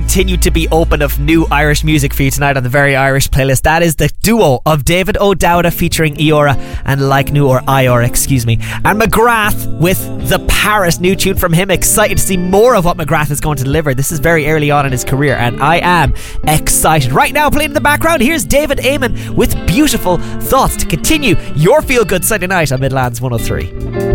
continue to be open of new Irish music for you tonight on the Very Irish playlist. That is the duo of David O'Dowda featuring Eora and Like New, or Iora, excuse me, and McGrath with The Paris, new tune from him. Excited to see more of what McGrath is going to deliver. This is very early on in his career and I am excited. Right now, playing in the background, here's David Eamon with Beautiful Thoughts to continue your feel good Sunday night on Midlands 103.